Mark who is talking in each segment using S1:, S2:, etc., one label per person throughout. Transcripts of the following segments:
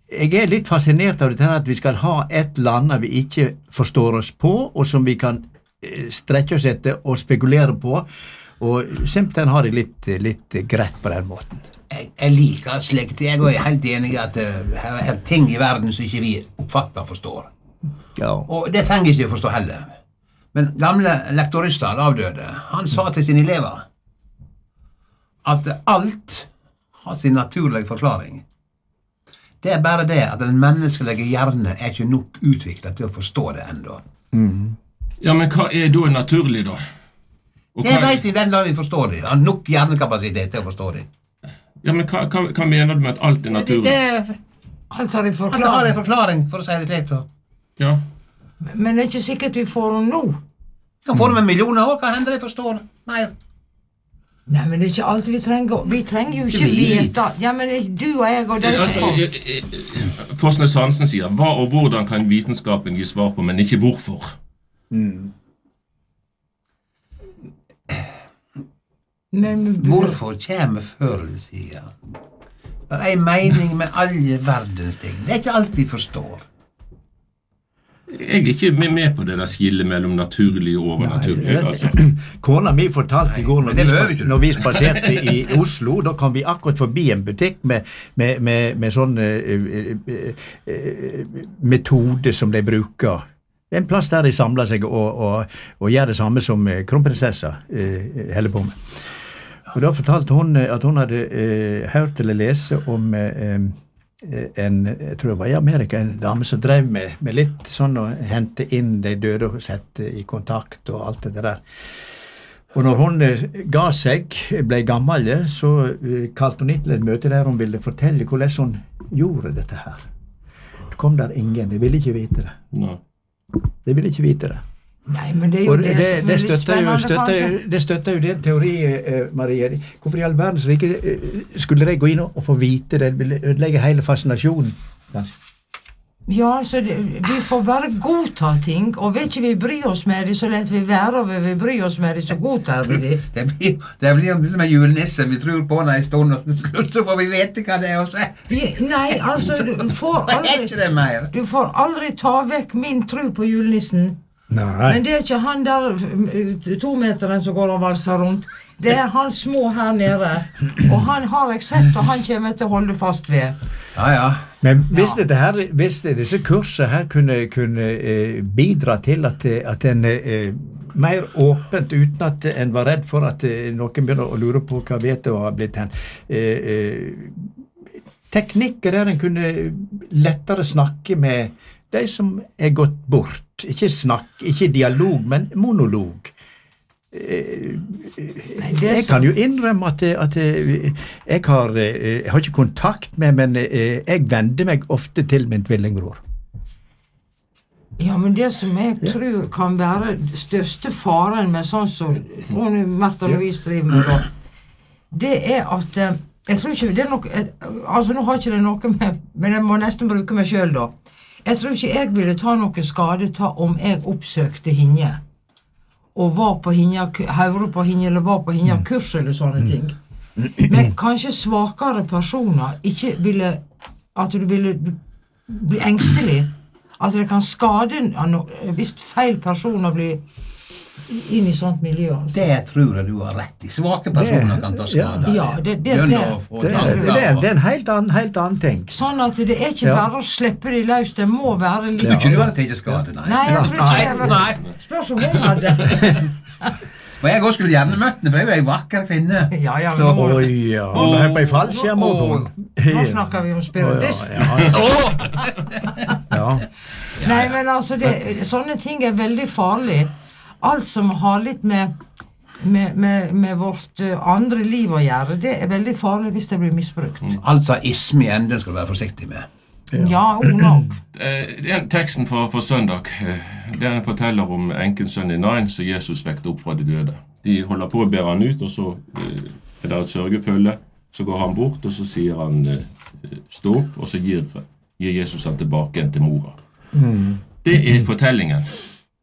S1: jeg litt fascinert av det at vi skal ha et eller annet vi ikke forstår oss på, og som vi kan strekke oss etter og spekulere på, og simpelthen har det litt greit på den måten.
S2: Jeg liker slikt, jeg er helt enig I at her er ting I verden som ikke vi oppfatter og forstår.
S1: Ja.
S2: Og det trenger ikke å forstå heller. Men gamle lektorister, avdøde, han sa til sine elever at alt har sin naturlige forklaring. Det bare det at den menneskelige hjerne ikke nok utviklet til å forstå det enda.
S3: Ja, men hva da naturlig da?
S2: Det vet vi den dag vi forstår det. Har nok hjernekapasitet til å forstå det.
S3: Ja, men hva mener du med at alt naturlig?
S4: Alt har en forklaring.
S2: Alt har en forklaring, for å si det slik da.
S3: Ja.
S4: Men det ikke sikkert vi får den nå.
S2: Kan få det med millioner år, kan hende de forstår det. Nei,
S4: men det ikke alt vi trenger. Vi trenger jo ikke vite. Ja, men du og jeg og deg.
S3: Forsnes Hansen sier, hva og hvordan kan vitenskapen gi svar på, men ikke hvorfor?
S2: Hvorfor kommer før du sier? Det en mening med alle verdens ting. Det ikke alt vi forstår.
S3: Jeg ikke med på det der skillet mellom naturlig og overnaturlig. Altså.
S1: Kona mi fortalte I går når vi spaserte I Oslo, da kom vi akkurat forbi en butikk med sånn metode som de bruker. En plass der de samler seg og gjør det samme som kronprinsessa heller på med. Og da fortalte hun at hun hadde hørt eller lese om jeg tror det var I Amerika, en dame som drev med litt sånn å hente inn de døde og sette I kontakt og alt det der. Og når hun ga seg, ble gammel, så kalte hun inn til et møte der hun ville fortelle hvordan hun gjorde dette her. Det kom der ingen, de ville ikke vite det.
S3: Nei.
S1: De ville ikke vite det.
S4: Nei, men det jo det som litt spennende, kanskje. Det støtter jo den teori, Marie. Hvorfor I all verdens rike skulle de gå inn og få vite det? Det ville ødelegge hele fascinasjonen, kanskje? Ja, så vi får bare godta ting, og vet ikke vi bryr oss med det, så lett vi være, og vi bryr oss med det, så godtar vi det.
S2: Det blir jo som en julenissen, vi tror på når I stund, og til slutt så får vi vite hva det også.
S4: Nei, altså, du får aldri ta vekk min tro på julenissen.
S1: Nei.
S4: Men det ikke han der 2 meteren som går og valser rundt. Det han små her nede. Og han har jeg sett, og han kommer til å holde fast ved.
S2: Ja.
S1: Men hvis disse kurser her kunne bidra til at en mer åpent, uten at en var redd for at noen begynner å lure på hva vet det var blitt hen, teknikker der en kunne lettere snakke med de som gått bort. Ikke dialog, men monolog. Jeg kan jo innrømme at jeg har ikke kontakt med, men jeg vender meg ofte til min tvillingbror.
S4: Ja, men det som jeg tror kan være største faren med sånn som Märtha Louise driver med da, det at jeg tror ikke det noe, altså nå har ikke det noe med, men jeg må nesten bruke meg selv da. Jeg tror ikke jeg ville ta noe skade om jeg oppsøkte henne og var på henne, hører på henne eller var på henne kurs eller sånne ting. Men kanskje svakere personer ikke ville, at du ville bli engstelig. At det kan skade hvis feil personer blir inn I sånt miljø. Altså.
S2: Det tror jeg du har rett I. Svake personer kan ta skade.
S4: Ja, det
S1: er en helt annen ting.
S4: Sånn at det ikke bare å slippe de løs, det må være litt...
S2: Tror ikke du hadde tatt skade, nei?
S4: Nei, jeg tror ikke
S2: Nei.
S4: Spørs om hun hadde.
S2: For jeg også skulle gjerne møtt henne, for jeg en vakker kvinne.
S4: Ja.
S1: Og så på I fallskjerm og
S4: Nå snakker vi om spiritisme.
S1: Ja.
S4: Nei, men altså, sånne ting veldig farlig. Alt som har litt med vårt andre liv å gjøre, det veldig farlig hvis det blir misbrukt.
S2: Altså isme I enden skal du være forsiktig med.
S4: Ja, nok.
S3: Teksten for søndag, den forteller om enkelsønnen I Nain som Jesus vekte opp fra de døde. De holder på å bære han ut, og så det et sørgefølge, så går han bort, og så sier han stå opp, og så gir Jesus han tilbake til mora. Det fortellingen.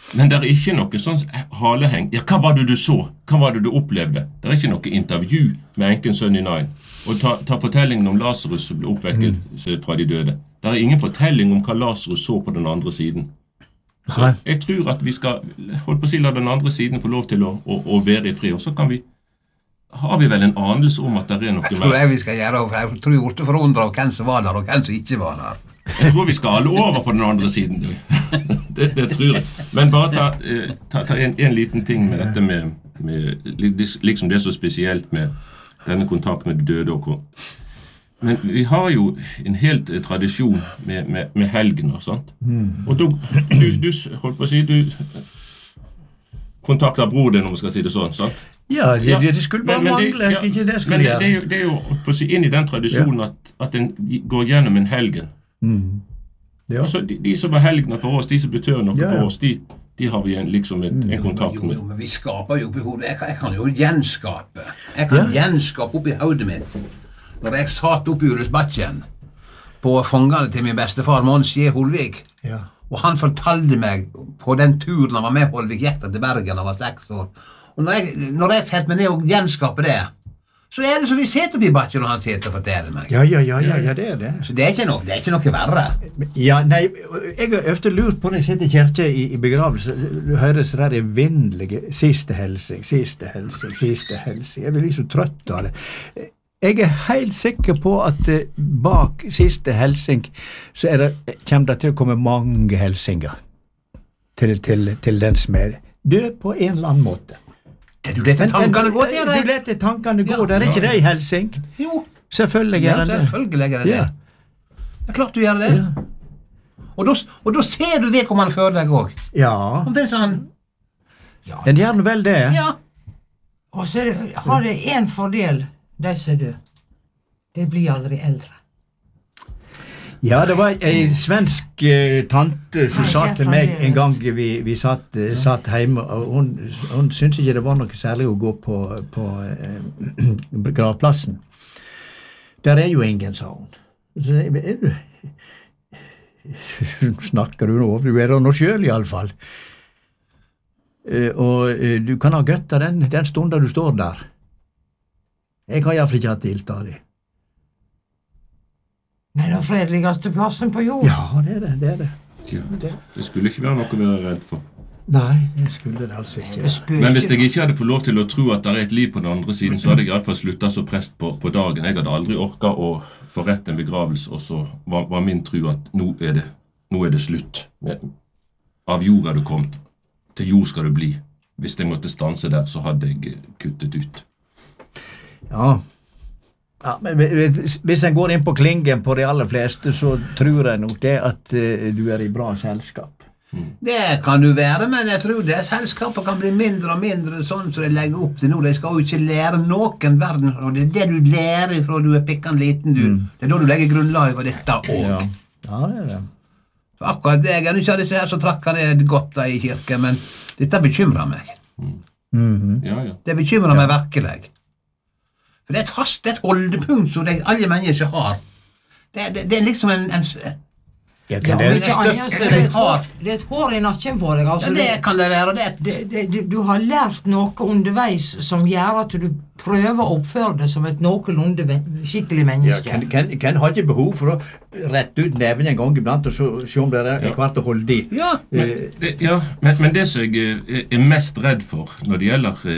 S3: Men det ikke noe sånn haleheng. Ja, hva var det du så? Hva var det du opplevde? Det ikke noe intervju med enkens sønn i Nain. Og ta fortellingen om Lazarus som ble oppvekket fra de døde. Det ingen fortelling om hva Lazarus så på den andre siden. Så jeg tror at vi skal la den andre siden få lov til å være i fri, og så har vi vel en anelse om at det noe mer.
S2: Jeg tror vi skal gjøre, for jeg tror jeg ble forundret av hvem som var der, og hvem som ikke var der.
S3: Jeg tror vi skal alle over på den andre siden, du. Det tror jeg. Men bare ta en liten ting med dette med liksom det så spesielt med denne kontakt med de døde. Men vi har jo en helt tradisjon med helgener, sant? Og du holdt på å si, du kontakter bror din, om man skal si det sånn, sant?
S1: Ja, det skulle bare mangle, ikke det skulle gjøre.
S3: Men det jo på å si inn i den tradisjonen at en går gjennom en helgen. Altså, de som var helgener for oss, de som betør noe for oss, de har vi liksom en kontakt med.
S2: Jo, men vi skaper jo oppi hodet. Jeg kan jo gjenskape. Jeg kan gjenskape oppi hodet mitt. Når jeg satt oppi Ulesbakken på fangene til min bestefar, Måns J. Holvik, og han fortalte meg på den turen han var med på Holvik Jekta til Bergen, han var 6 år. Og når jeg setter meg ned og gjenskaper det, så det som vi sitter oppi bakken når han sitter og forteller meg.
S1: Ja, det det.
S2: Så det ikke noe verre.
S1: Ja, nei, jeg har ofte lurt på når jeg sitter i kjerke i begravelse, du hører så der evinnelige siste helsing. Jeg blir så trøtt av det. Jeg helt sikker på at bak siste helsing så kommer det til å komme mange helsinger til den som død på en eller annen måte.
S2: Du leter tankene gå til det?
S1: Du leter tankene gå, det ikke det i helsing?
S2: Jo.
S1: Selvfølgelig det.
S2: Selvfølgelig det. Det klart du gjør det. Og da ser du vedkommende før deg også.
S1: Ja.
S2: Om det sånn...
S1: Den gjør vel det.
S2: Ja.
S4: Og så har det en fordel, de som død. Det blir aldri eldre.
S1: Ja, det var en svensk tante som sa til meg en gang vi satt hjemme, og hun syntes ikke det var noe særlig å gå på gravplassen. Der jo ingen, sa hun. Så snakker du nå? Du der nå selv i alle fall. Og du kan ha gøtt av den stunden du står der. Jeg har i hvert fall ikke hatt ilt av det.
S4: Men den fredeligste plassen på jord.
S1: Ja, det det.
S3: Ja, det skulle ikke være noe å være redd for.
S1: Nei, det skulle det altså ikke.
S3: Men hvis jeg ikke hadde fått lov til å tro at det et liv på den andre siden, så hadde jeg i alle fall sluttet som prest på dagen. Jeg hadde aldri orket å forrette en begravelse, og så var min tro at nå det slutt. Av jord du kommet, til jord skal du bli. Hvis jeg måtte stanse der, så hadde jeg kuttet ut.
S1: Ja, men hvis en går inn på klingen på de aller fleste, så tror jeg nok det at du i bra selskap.
S2: Det kan du være, men jeg tror det selskapet kan bli mindre og mindre sånn som de legger opp til nå. De skal jo ikke lære noen verden, og det det du lærer fra du pikken liten, det da du legger grunnlaget for dette også.
S1: Ja, det.
S2: Så akkurat det, jeg ikke disse her som trakker det godt i kirken, men dette bekymrer meg. Det bekymrer meg virkelig. For det fast et holdepunkt som alle mennesker har. Det liksom en
S4: det er et hår i nakken på deg. Altså,
S2: det kan det være.
S4: Du har lært noe underveis som gjør at du prøver å oppføre det som et noenlunde skikkelig menneske.
S1: Ken har ikke behov for å rette ut neven en gang iblant og se om det kvart å holde de.
S3: Men det som jeg mest redd for når det gjelder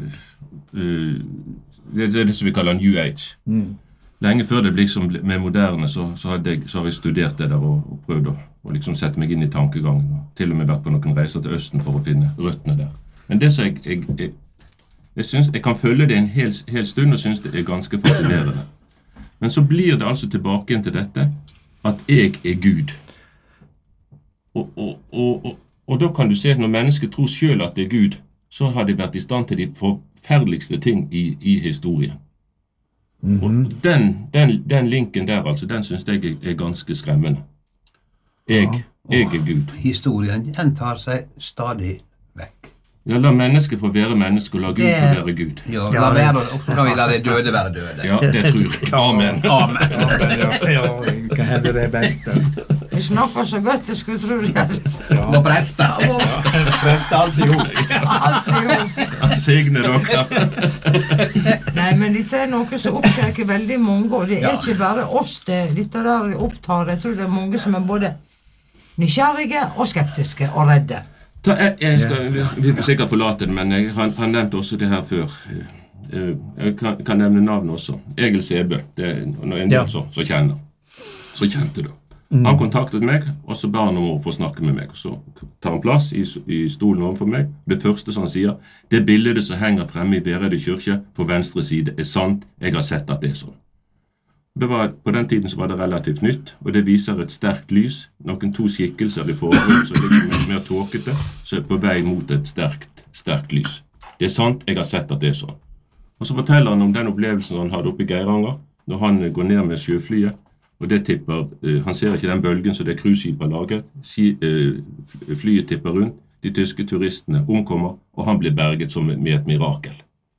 S3: det som vi kaller New Age. Lenge før det liksom med moderne, så har jeg studert det der og prøvd å liksom sette meg inn i tankegangen. Og til og med vært på noen reiser til Østen for å finne røttene der. Men det som jeg synes, jeg kan følge det en hel stund og synes det ganske fascinerende. Men så blir det altså tilbake til dette, at jeg Gud. Og da kan du se at når mennesker tror selv at det Gud, så har de vært i stand til de forferdeligste ting i historien. Og den linken der, altså, den synes jeg ganske skremmende. Jeg Gud.
S2: Historien, den tar seg stadig vekk.
S3: Ja, la mennesket få være menneske, og la Gud få være Gud.
S2: Ja, la vi la det døde være døde.
S3: Ja, det tror jeg. Amen.
S1: Ja, kan hende det beste.
S4: De snakker så godt jeg skulle tro de hadde.
S2: Var prester.
S1: Prest alltid
S3: Han signer dere.
S4: Nei, men dette noe som opptaker veldig mange, og det ikke bare oss dette der opptar. Jeg tror det mange som både nysgjerrige og skeptiske og redde.
S3: Vi får sikkert forlate det, men jeg har nevnt også det her før. Jeg kan nevne navnet også. Egil Sebø, det en del som kjenner. Så kjente det. Han kontaktet meg, og så ba han om å få snakke med meg. Så tar han plass i stolen overfor meg. Det første som han sier, det bildet som henger fremme i Vereide kyrkje på venstre side sant, jeg har sett at det sånn. På den tiden så var det relativt nytt, og det viser et sterkt lys, noen 2 skikkelser i forhånd, så liksom mer tåkete, så på vei mot et sterkt lys. Det sant, jeg har sett at det sånn. Og så forteller han om den opplevelsen han hadde oppe i Geiranger, når han går ned med sjøflyet, og det tipper, han ser ikke den bølgen som det cruiseskipet har laget, flyet tipper rundt, de tyske turistene omkommer, og han blir berget som med et mirakel.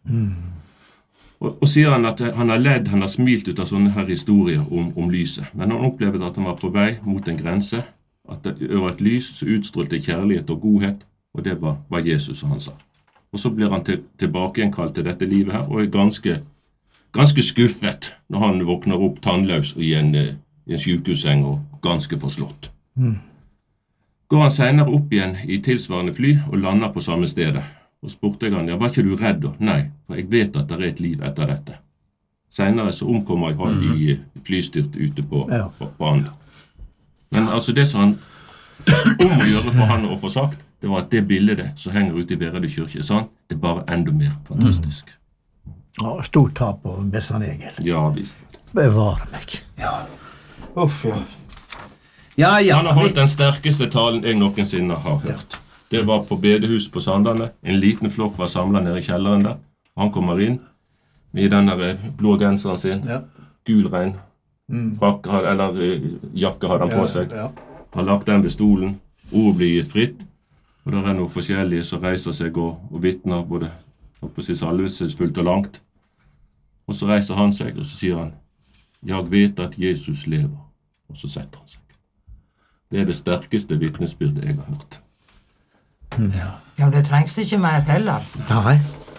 S3: Og sier han at han har ledd, han har smilt ut av sånne her historier om lyset, men han opplevde at han var på vei mot en grense, at det var et lys som utstrålte kjærlighet og godhet, og det var Jesus, som han sa. Og så blir han tilbake innkalt til dette livet her, og er ganske skuffet når han våkner opp tannløs i en sykehusseng og ganske forslått. Går han senere opp igjen i tilsvarende fly og lander på samme stedet. Og spurte jeg han, var ikke du redd da? Nei, for jeg vet at det er et liv etter dette. Senere så omkommer han i flystyrt ute på andre. Men altså det som han om å gjøre for han å få sagt, det var at det bildet som henger ute i Vereide kyrkje, sant? Det er bare enda mer fantastisk.
S1: Ja, stort tap på Bessan Egil.
S3: Ja, visst.
S1: Bevare meg.
S2: Ja.
S1: Uff, ja.
S3: Han har holdt den sterkeste talen jeg noensinne har hørt. Det var på bedehus på Sandane. En liten flokk var samlet nede i kjelleren der. Han kommer inn med denne blå genseren sin, gul regn, frakk, eller jakke hadde han på seg. Han lagt den ved stolen, ord blir gitt fritt, og der er noen forskjellige som reiser seg og vittner både på sitt salvelsesfullt og langt. Og så reiser han seg, og så sier han, jeg vet at Jesus lever, og så setter han seg. Det er det sterkeste vittnesbyrdet jeg har hørt.
S4: Ja, det trengs ikke mer heller.
S1: Nei.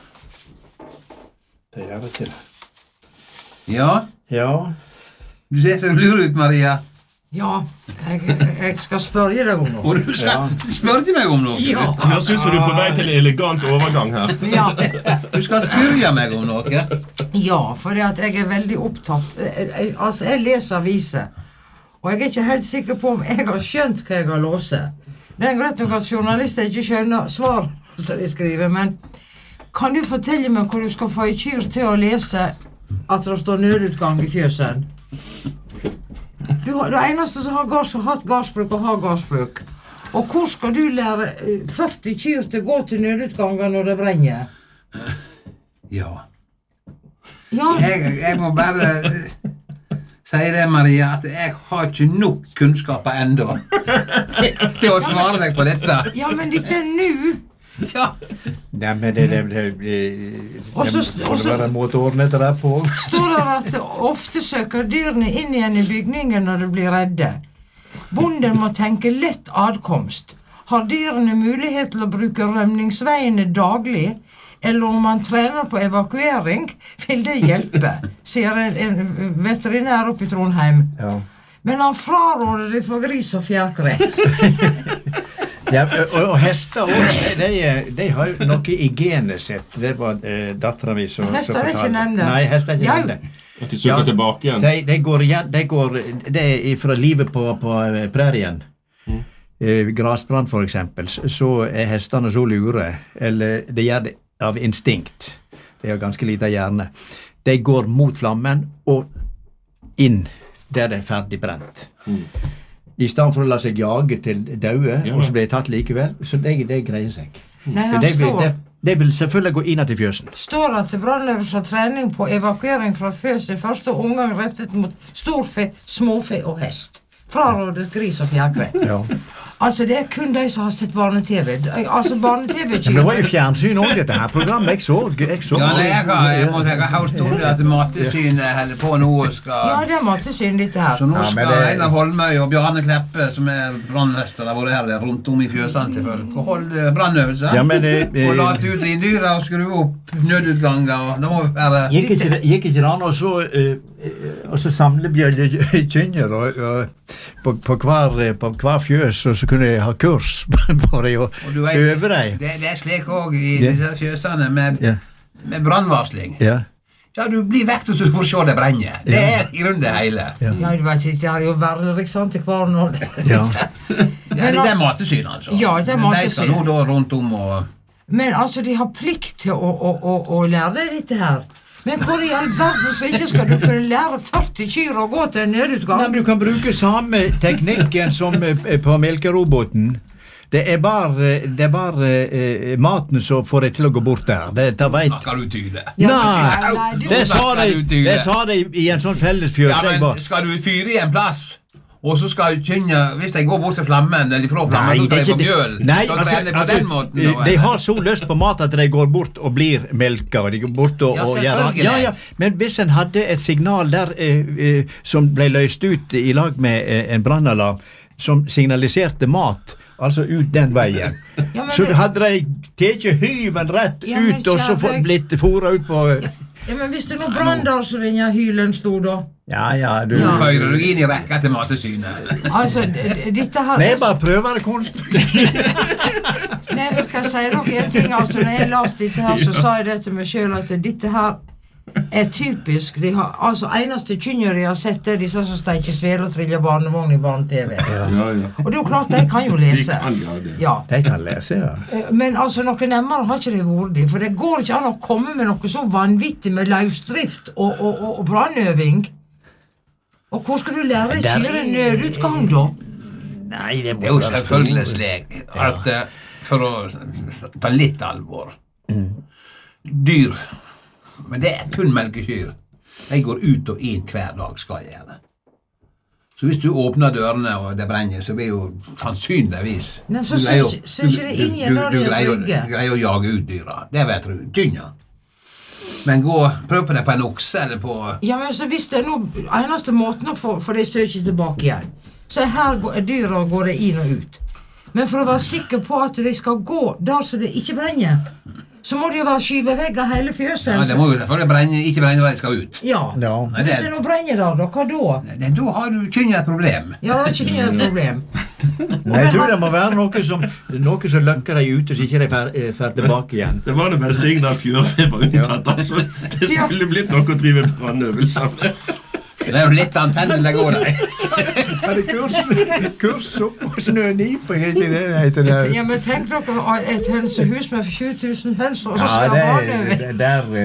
S1: Det gjør det ikke.
S2: Ja. Du ser så lur ut, Maria.
S4: Ja, jeg skal spørre deg om noe.
S2: Og du skal spørre meg om noe?
S4: Ja.
S3: Jeg synes du er på vei til en elegant overgang her.
S4: Ja.
S2: Du skal spørre meg om noe?
S4: Ja, for jeg er veldig opptatt. Altså, jeg leser aviser, og jeg er ikke helt sikker på om jeg har skjønt hva jeg har låst. Det er greit nok at journalister ikke skjønner svar som de skriver, men kan du fortelle meg hvor du skal få en kyr til å lese at det står nødutgang i fjøsen? Du er det eneste som har hatt garsbruk og har garsbruk. Og hvor skal du lære 40 kyr til å gå til nødutganger når det brenner?
S2: Ja. Jeg må bare si det, Maria, at jeg har ikke nok kunnskaper enda til å svare deg på dette.
S4: Ja, men dette er nu.
S2: Ja.
S1: Nei, men det må være en måte å ordne det der på.
S4: Står det at ofte søker dyrene inn igjen i bygningen når de blir redde. Bonden må tenke lett adkomst. Har dyrene mulighet til å bruke rømningsveiene daglig, eller om man trener på evakuering, vil det hjelpe, sier en veterinær oppe i Trondheim.
S1: Ja.
S4: Men han fraråder det for gris og fjærkre.
S1: Ja, og hester også, de har jo noe i genet sitt. Det var datteren min som
S4: Hester er ikke nevnt.
S1: Nei, hester er ikke nevnt.
S3: At de søker tilbake igjen. Det er fra livet på prærien. Grasbrand for eksempel, så er hestene så lure, eller det gjør det av instinkt. Det er ganske lite hjerne. De går mot flammen og inn der det er ferdig brent. I stedet for å la seg jage til døde, og så blir de tatt likevel, så det greier seg.
S4: Nei,
S1: de vil selvfølgelig gå inn til fjøsen.
S4: Står at brannøvelse og trening på evakuering fra fjøs i første omgang rettet mot storfe, småfe og hest. Frarådet gris og fjærkre.
S1: Ja.
S4: Altså, det kun de som har sett barne-TV. Altså, barne-TV
S1: Men det var jo fjernsyn også, dette her programmet. Jeg så.
S2: Ja, nei, jeg har hørt om det at Mattilsynet holder på nå og skal...
S4: Ja, det er Mattilsynet dette her.
S2: Så nå skal Einar Holmøy og Bjarne Kleppe, som brannmester, har vært her rundt om i fjøsene til for å holde brannøvelser.
S1: Ja, men...
S2: og late ut inndyra og skru opp nødutganger, og det må være...
S1: Gikk ikke det an og så samlebjørn kynner på hver fjøs, og så kunne jeg ha kurs på det og øve deg.
S2: Det slik også i disse fjøsene med brannvarsling. Ja, du blir vekt og så får se det brenne. Det i grunnen det hele.
S4: Ja, du vet ikke, det er jo verre til hver når det.
S2: Ja, det er Mattilsyn, altså.
S4: Ja, det er Mattilsyn.
S2: De skal nå da rundt om og...
S4: Men altså, de har plikt til å lære deg dette her. Men hvor i all verden så ikke skal du kunne lære 40 kyr å gå til en nødutgang?
S1: Nei, men du kan bruke samme teknikken som på melkeroboten. Det er bare maten som får deg til å gå bort der. Det vet...
S2: Snakker du tydelig?
S1: Nei, det sa de i en sånn fellesfjøs.
S2: Ja, men skal du fyre i en plass? Og så skal du kynne, hvis de går bort til flammen, eller fra flammen, så skal de få mjøl.
S1: Nei,
S2: på den måten.
S1: De har så lyst på mat at de går bort og blir melka, og de går bort og gjør... Ja, men hvis en hadde et signal der som ble løst ut i lag med en brannalarm, som signaliserte mat, altså ut den veien, så hadde de teket hyven rett ut, og så blitt foret ut på...
S4: Ja, men hvis det nå brann der, så denne hylen stod da?
S1: Ja, du...
S2: Nå føyrer du inn i rekka til Mattilsynet.
S4: Altså, dette her...
S1: Nei, bare prøver det konstruktivt.
S4: Nei, jeg skal si dere en ting, altså, når jeg las dette her, så sa jeg det til meg selv, at dette her er typisk. De har, altså, eneste kynnere jeg har sett er disse som steker svele og triller barnevogn i barne-TV.
S3: Ja.
S4: Og det er jo klart, de kan jo lese.
S1: De kan lese, ja.
S4: Men altså, noe nemmere har ikke det vært de, for det går ikke an å komme med noe så vanvittig med løsdrift og brannøving. Og hvor skal du lære deg kjøre nødutgang da?
S1: Nei, det
S2: er jo selvfølgelig slik at for å ta litt alvor, dyr, men det er kun melkekyr. De går ut og inn hver dag, skal jeg gjøre. Så hvis du åpner dørene og det brenner, så blir jo sannsynligvis...
S4: Nei, så ser ikke det inn igjen når de er trygge.
S2: Du greier å jage ut dyra. Det vet du, tynja. Men prøv på det på en okse, eller på...
S4: Ja, men så hvis det er noe eneste måten å få de søker tilbake igjen, så her dyra går det inn og ut. Men for å være sikker på at de skal gå der så det ikke brenner, så må det jo være skyvevegg av hele fjøsen.
S2: Ja, det må jo selvfølgelig ikke brenne når de skal ut.
S4: Ja, men hvis det nå brenner der, hva da?
S2: Da har du kynnet et problem.
S4: Ja, da har kynnet et problem.
S1: Nei, jeg tror det må være noe som løkker deg ute, så ikke de fer tilbake igjen.
S3: Det var det med Signa Fjørfeber unntatt, altså. Det skulle blitt noe å drive brannøvelser med.
S2: Det er jo litt antennen det går der.
S1: Er det kurs opp på snønipe, heter det?
S4: Ja, men tenk dere et hønsehus med 20 000 høns, og så skal barnøve.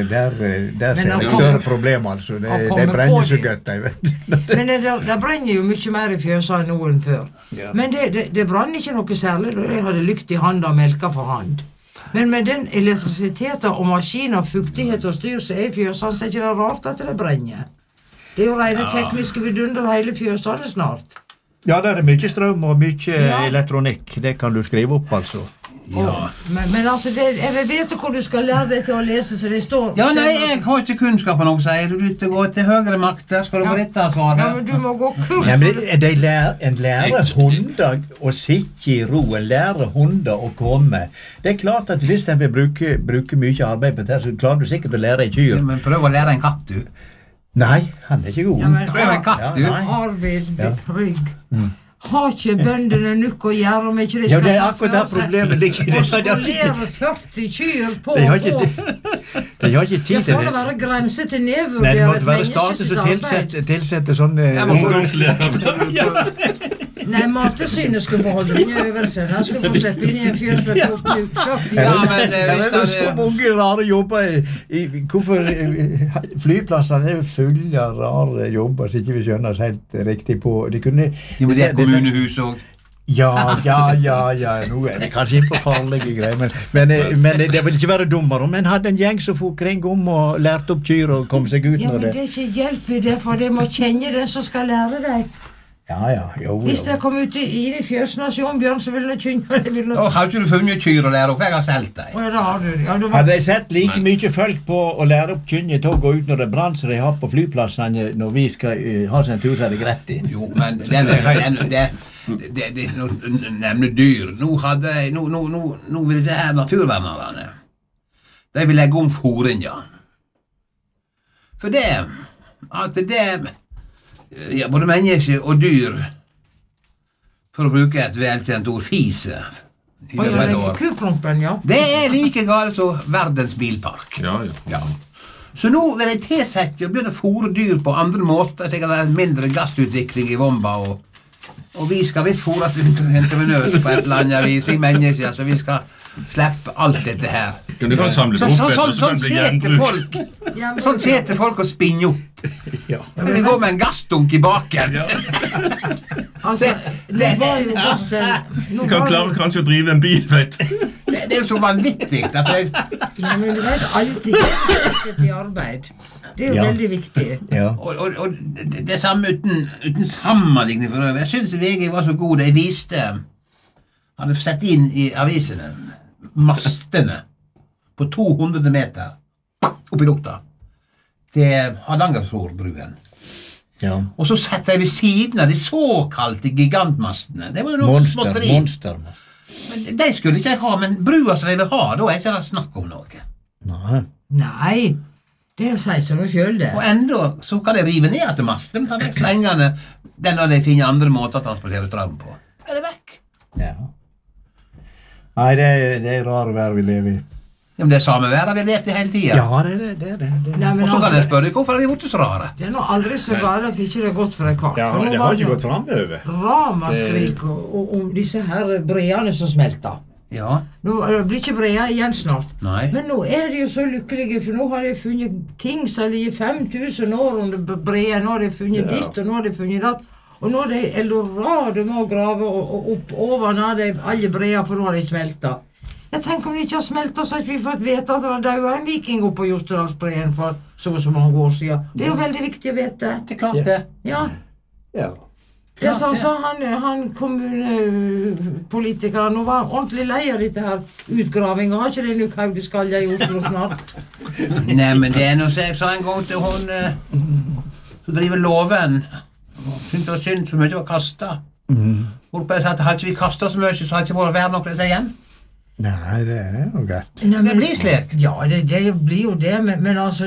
S1: Der ser jeg større problem, altså. Det brenner så godt, jeg vet.
S4: Men det brenner jo mye mer i fjøsa enn noen før. Men det branner ikke noe særlig, da jeg hadde lykt i hand og melka for hand. Men med den elektrisiteten og maskiner, fuktighet og styr som er i fjøsene, så er ikke det rart at det brenner. Det er jo rene tekniske vidunder hele fjøsene snart.
S1: Ja, det er mye strøm og mye elektronikk. Det kan du skrive opp, altså.
S2: Ja.
S4: Men altså, jeg vil vite hvor du skal lære deg til å lese, så det står...
S2: Ja, nei, jeg har ikke kunnskap om noe, sier du. Du går til høyre makter, skal du få dette svaret?
S4: Ja, men du må gå kurs.
S1: Ja, men en lærer hunder å sitte i ro, en lærer hunder å komme. Det er klart at hvis en vil bruke mye arbeid på det, så klarer du sikkert å lære en kyr.
S2: Ja, men prøv å lære en katt, du.
S1: Nei, han er ikke god.
S4: Ja, men
S2: prøv en katt, du.
S4: Arvid Rygg. Har ikke bøndene nok å gjøre om ikke de skal...
S1: Ja, det er akkurat det problemet ligger.
S4: Og skolere 40 kyr på
S1: de har ikke tid til det.
S4: Det får det være grense til nedvurdere.
S1: Nei, det måtte være staten som tilsette sånne...
S3: Ungdomslærer.
S4: Nei, Mattilsynet skulle få holde inn i øvelsen. Han skulle få slippe inn i en fjøs med 40.
S1: Ja, men det er så mange rare jobber hvorfor flyplassene er fulle av rare jobber som ikke vi skjønner oss helt riktig på. De kunne...
S2: Jo, men det er kommunehus også.
S1: Ja, nå er vi kanskje inn på farlige greier, men det vil ikke være dummere. Men hadde en gjeng som får kring om og lært opp kyr og kom seg ut
S4: når det... Ja, men
S1: det
S4: er ikke hjelp i det, for det må kjenne den som skal lære deg.
S1: Jo.
S4: Hvis jeg kom ut i fjøsen av Bjørn, så ville jeg kynne.
S2: Har ikke du funnet kyr å lære opp? Jeg har selgt deg.
S4: Da har du det. Ja,
S1: Hadde jeg sett like mye folk på å lære opp kynne til å gå ut når det brann som de har på flyplassene når vi skal ha seg en tur, så er det greit i.
S2: Jo, men det nemlig dyr. Nå vil disse her naturvernerne, de vil legge om fôringen. For det, at det, både mennesker og dyr, for å bruke et velkjent ord, fise,
S4: kuprumpen, ja.
S2: det like galt som verdens bilpark.
S3: Ja.
S2: Så nå vil jeg tilsette og begynne å fôre dyr på andre måter, slik at det er mindre gassutvikling i vomba, og vi skal visst fôres intravenøst på et eller annet vis, vi mennesker, så vi skal slippe alt dette her.
S3: Kan du da samle det opp?
S2: Sånn seter folk og spinner opp. Men det går med en gassdunk i baken.
S4: Altså, det var jo gassen...
S3: Du kan klare kanskje å drive en bil, vet du.
S2: Det er jo så vanvittig at det...
S4: Ja, men du vet, alltid i arbeid. Det er jo veldig viktig.
S2: Og det samme uten sammenligning for øvrig. Jeg synes VG var så god. De viste, hadde sett inn i avisene, mastene på 200 meter oppi lukta til Hardangerfjordbruen. Og så setter jeg ved siden av de såkalte gigantmastene. Det var jo noe småtteri.
S1: Monstermast.
S2: Men de skulle ikke jeg ha, men brua som jeg vil ha, da er ikke det snakk om noe.
S4: Nei, det sier seg noe selv det.
S2: Og enda så kan de rive ned etter masten, kan de slengene, den når de finner andre måter å transportere strøm på. Er det vekk?
S1: Nei, det er rare vær vi lever i.
S2: Ja, men det er samme været vi har levd i hele tiden.
S1: Ja, det er.
S2: Og så kan jeg spørre deg, hvorfor har de vært så rare?
S4: Det er nå aldri så galt at det ikke er godt for en kvart.
S1: Ja, det har ikke gått fremover.
S4: Ramaskrik om disse her breene som smelter.
S2: Ja.
S4: Nå blir ikke brea igjen snart.
S2: Nei.
S4: Men nå er de jo så lykkelige, for nå har de funnet ting som ligger 5000 år under brea. Nå har de funnet ditt, og nå har de funnet datt. Og nå er det Eldorado med å grave opp over alle brea, for nå har de smeltet. Jeg tenker om de ikke har smeltet, så har vi fått vite at det er jo en viking oppe på Jostedalsbreen for så mange år siden. Det er jo veldig viktig å vite.
S2: Det er klart det.
S4: Ja. Jeg sa han kommunepolitikeren, nå var ordentlig lei av dette her utgravinga. Har ikke det nok haugeskallja i Oslo snart?
S2: Nei, men det er noe så jeg sa en gang til hun som driver loven. Syntes det var synd så mye var kastet. Hvorpå jeg sa at hadde ikke vi kastet så mye, så hadde ikke vært verden noe seg igjen.
S1: Nei, det er jo greit.
S2: Det blir slik.
S4: Ja, det blir jo det, men altså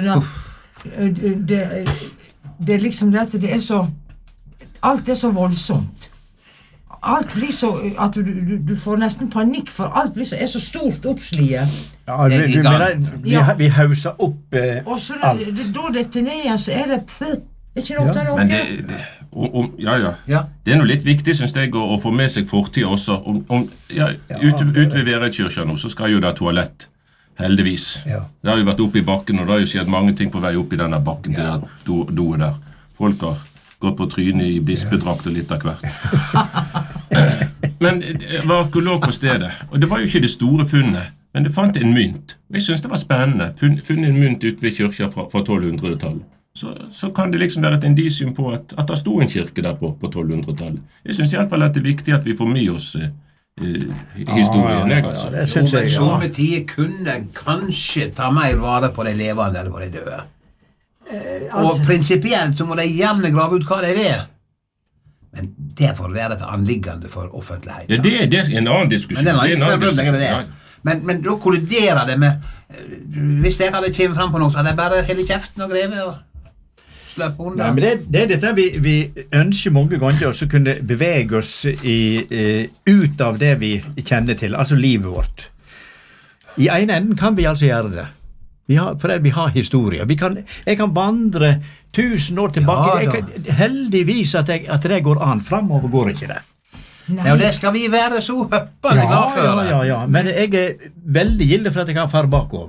S4: det er liksom det at det er så alt er så voldsomt. Alt blir så at du får nesten panikk, for alt er så stort oppslige.
S1: Ja, du mener vi hauser opp
S4: og så da dette ned igjen, så er det ikke noe til noe.
S3: Men det er noe litt viktig, synes jeg, å få med seg fortid også. Ut ved Verekirka nå, så skal jo det toalett, heldigvis. Det har jo vært oppe i bakken, og det har jo skjedd mange ting på vei opp i denne bakken til det doet der. Folk har gått på trynet i bispedrakt og litt av hvert. Men jeg var arkeolog på stedet, og det var jo ikke det store funnet, men det fant en mynt. Og jeg synes det var spennende, funnet en mynt ut ved kirka fra 1200-tallet. Så kan det liksom være et indisium på at det stod en kirke der på 1200-tallet. Jeg synes i alle fall at det er viktig at vi får med oss historien.
S2: Det synes jeg, somme tider kunne kanskje ta mer vare på de levende eller på de døde. Og prinsipielt så må de gjerne grave ut hva de vil. Men det får være til anliggende for offentlighet.
S3: Ja, det er en annen diskusjon.
S2: Men da kolliderer det med hvis jeg hadde kommet frem på noe, så hadde jeg bare hele kjeften og grevet og sløpe under.
S1: Nei, men det er dette vi ønsker mange ganger, og så kunne bevege oss ut av det vi kjenner til, altså livet vårt. I en enden kan vi altså gjøre det. For vi har historier. Jeg kan vandre 1000 år tilbake. Heldigvis at det går an. Fremover går ikke det.
S2: Ja, det skal vi være så høppende glad for.
S1: Ja, men jeg er veldig gilde for at jeg kan fare bakover.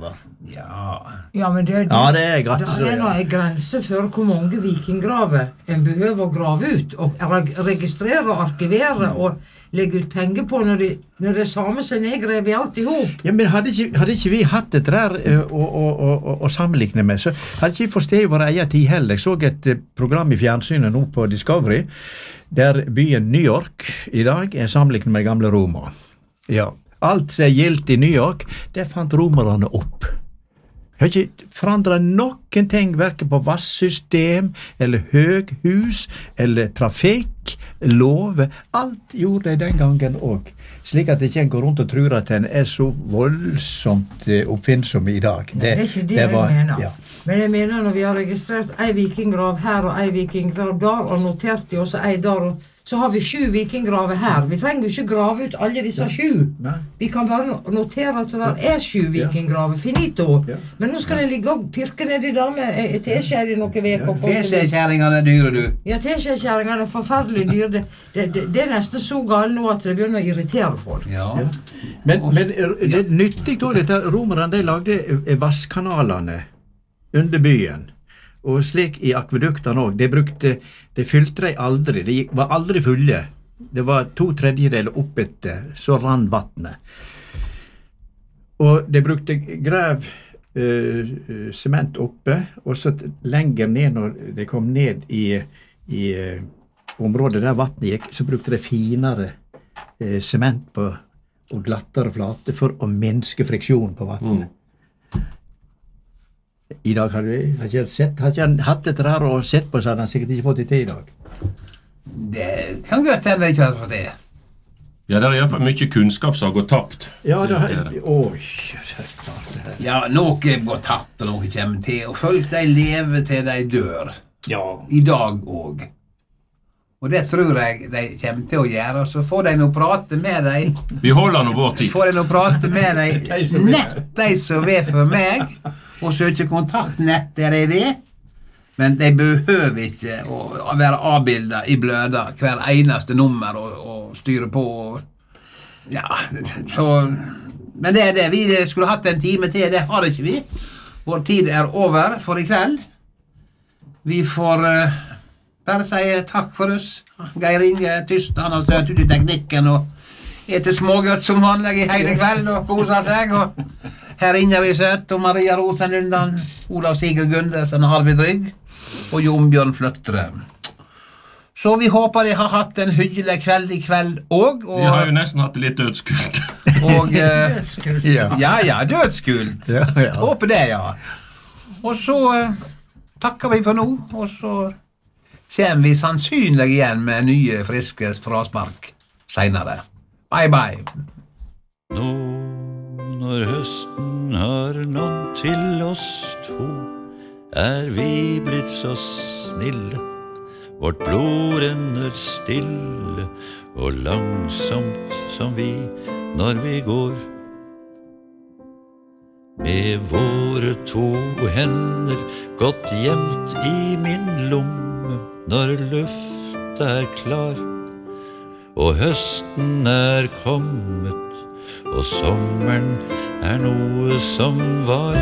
S4: Ja, men det
S1: grenser.
S4: Det en grense for hvor mange vikinggraver en behøver å grave ut, og registrere og arkivere og legge ut penger på når det samme som nedgrev i alt ihop.
S1: Ja, men hadde ikke vi hatt det der å sammenligne med, så hadde ikke vi forstått vår egen tid heller. Jeg så et program i fjernsynet nå på Discovery, der byen New York i dag sammenlignet med gamle Roma. Ja, alt som gildt i New York, det fant romerne opp. Jeg har ikke forandret noen ting, hverken på vasssystem, eller høghus, eller trafikk, love. Alt gjorde de den gangen også. Slik at det ikke går rundt og tror at den så voldsomt oppfinnsom i dag.
S4: Det ikke det jeg mener. Ja. Men jeg mener når vi har registrert en vikinggrav her og en vikinggrav der, og notert de også en der, så har vi 7 vikinggraver her. Vi trenger jo ikke grave ut alle disse 7. Vi kan bare notere at det 7 vikinggraver. Finito. Ja. Men nå skal jeg ligge og pirke ned i der med teskjær i noen veker.
S2: Teskjæringene dyre, du.
S4: Ja, teskjæringene forferdelig dyre. Det nesten så galt nå at det begynner å irritere folk.
S2: Ja.
S1: Men det nyttig da, dette romerne, de lagde vasskanalene under byen. Og slik i akveduktene også, de fylte de aldri, de var aldri fulle. Det var 2/3 oppetter, så rann vattnet. Og de brukte grev sement oppe, og så lenger ned når de kom ned i området der vattnet gikk, så brukte de finere sement på og glattere flate for å minske friksjon på vattnet. I dag har vi ikke hatt dette her og sett på, så hadde han sikkert ikke fått det til i dag.
S2: Det kan godt hende ikke hadde fått det.
S3: Ja, det i hvert fall mye kunnskap som har gått tapt.
S1: Ja,
S2: ja, noe går tapt og noe kommer til, og folk de lever til de dør.
S1: Ja.
S2: I dag også. Og det tror jeg de kommer til å gjøre, og så får de nå prate med deg.
S3: Vi holder nå vår tid.
S2: Får de nå prate med deg, nett de som er for meg, og søke kontaktnett der de vil, men de behøver ikke å være avbildet i bløda hver eneste nummer og styre på. Ja, så, men det det. Vi skulle hatt en time til, det har ikke vi. Vår tid over for i kveld. Vi får bare si takk for oss. Geir Inge tyst, han har støtt ut i teknikken og etter smågøtt som vanlig i hele kveld og koser seg, og her inne har vi sett og Maria Rosenlundan, Olav Sigurd Gundesen, Harvid Rygg og Jon Bjørn Fløttre. Så vi håper de har hatt en hyggelig kveld i kveld og
S3: vi har jo nesten hatt det litt dødskult.
S2: Og
S4: Dødskult.
S2: ja, dødskult.
S1: Ja.
S2: Håper det, ja. Og så takker vi for nå, og så kommer vi sannsynlig igjen med nye, friske fraspark senere. Bye, bye.
S5: Nå når høsten har nådd til oss to, vi blitt så snille. Vårt blod renner stille og langsomt som vi når vi går. Med våre 2 hender godt gjemt i min lomme, når lufta klar, og høsten kommet, og sommeren noe som var.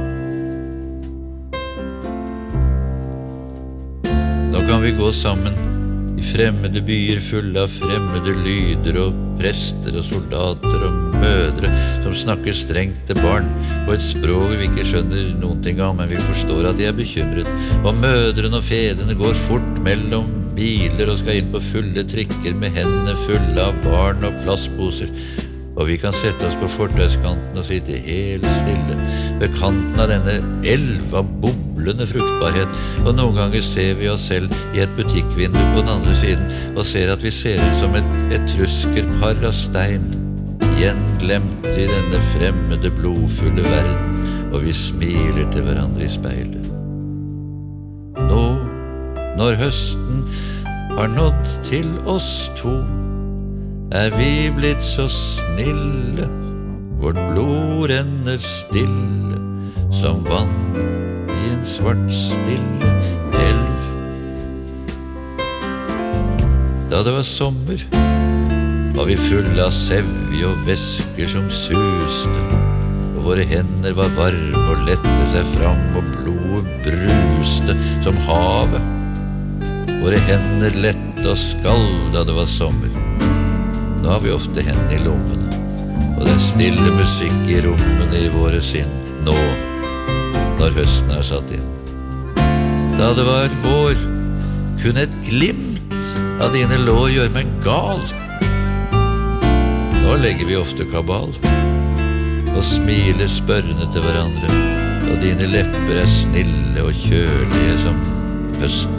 S5: Nå kan vi gå sammen i fremmede byer fulle av fremmede lyder og prester og soldater og mødre som snakker strengt til barn på et språk vi ikke skjønner noen ting av, men vi forstår at de bekymret. Og mødrene og fedrene går fort mellom biler og skal inn på fulle trikker med hendene fulle av barn og plastposer. Og vi kan sette oss på fortauskanten og sitte helt stille ved kanten av denne elv av boblende fruktbarhet, og noen ganger ser vi oss selv i et butikkvindu på den andre siden og ser at vi ser ut som et truskerpar av stein, gjenglemt i denne fremmede blodfulle verden, og vi smiler til hverandre i speilet. Nå, når høsten har nådd til oss to, vi blitt så snille, vårt blod renner stille, som vann i en svart stille elv. Da det var sommer, var vi fulle av sevje og væsker som suste, og og våre hender var varme og lette seg fram, og blodet bruste som havet. Våre hender lette og skalv da det var sommer. Nå har vi ofte hendene i lommene, og det stille musikk i rommene i våre sinn, nå, når høsten satt inn. Da det var vår, kunne et glimt av dine lår gjøre meg gal. Nå legger vi ofte kabal, og smiler spørrende til hverandre, og dine lepper snille og kjølige som høsten.